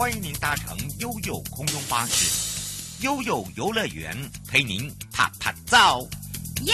欢迎您搭乘悠悠空中巴士，悠悠游乐园陪您啪啪照。 耶！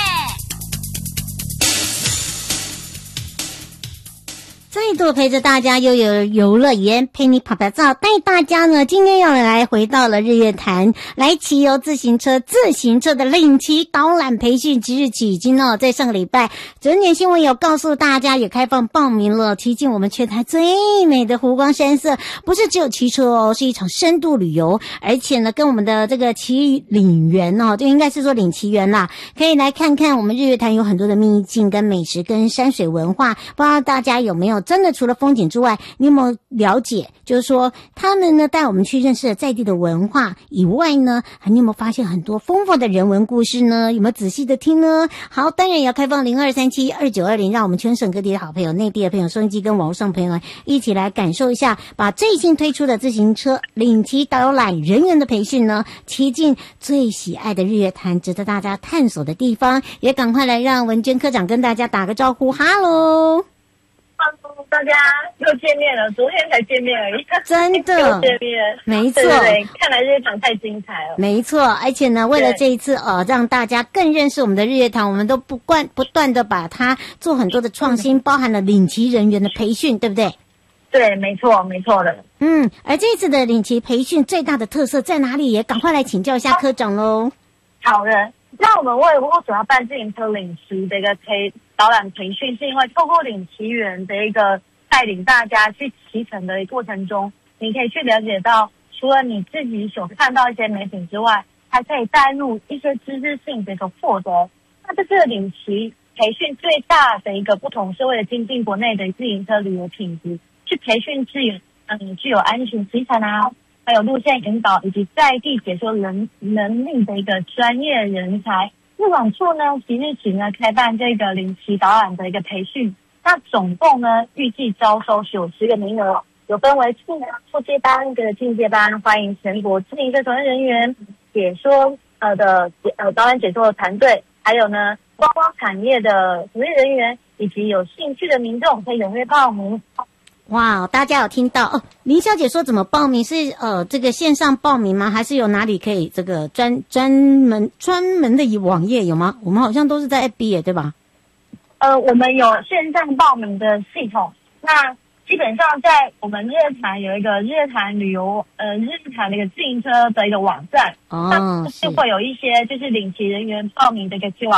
再度陪着大家悠悠游乐园陪你跑跑照，带大家呢今天要来回到了日月潭来骑游自行车的领骑导览培训，即日起已经在上个礼拜整点新闻有告诉大家也开放报名了，骑进我们全台最美的湖光山色，不是只有骑车哦，是一场深度旅游，而且呢跟我们的这个骑领员就应该是说领骑员啦，可以来看看我们日月潭有很多的秘境跟美食跟山水文化，不知道大家有没有真的除了风景之外，你有没有了解就是说他们呢带我们去认识了在地的文化以外呢，你有没有发现很多丰富的人文故事呢？有没有仔细的听呢？好，当然也要开放02372920，让我们全省各地的好朋友、内地的朋友、收音机跟网络上朋友一起来感受一下，把最新推出的自行车领骑导览人员的培训呢，骑进最喜爱的日月潭，值得大家探索的地方，也赶快来让文娟科长跟大家打个招呼。哈喽， 大家又见面了，昨天才见面而已， 真的又见面， 没错， 对，看来日月潭太精彩了， 没错，而且呢，为了这一次让大家更认识我们的日月潭，我们都不断的把它做很多的创新，包含了领骑人员的培训，对不对？ 对，没错的。 而这次的领骑培训最大的特色在哪里？也赶快来请教一下科长喽。 好的，那我们为什么要办自行车领骑的一个导览培训，是因为透过领骑员的一个带领大家去骑乘的过程中，你可以去了解到，除了你自己所看到一些美景之外，还可以带入一些知识性的一个获得。那这次的领骑培训最大的一个不同是为了精进国内的自行车旅游品质，去培训具有安全骑乘啊，还有路线引导以及在地解说能力的一个专业人才。日管处呢即日起呢开办这个领骑导览的一个培训，那总共呢预计招收90个名额，有分为初阶班跟进阶班，欢迎全国自行车从业人员、解说的导览解说的团队，还有呢观光产业的从业人员以及有兴趣的民众可以踊跃报名。 哇，大家有听到林小姐说怎么报名？是这个线上报名吗？还是有哪里可以这个专门的网页有吗？我们好像都是在 FB 对吧？ 我们有线上报名的系统，那基本上在我们日月潭有一个日月潭旅游日月潭的一个自行车的一个网站，那是会有一些就是领骑人员报名的一个计划